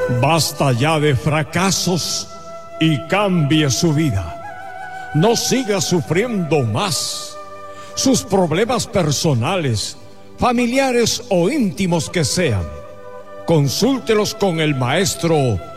Basta ya de fracasos y cambie su vida. No siga sufriendo más. Sus problemas personales, familiares o íntimos que sean, consúltelos con el maestro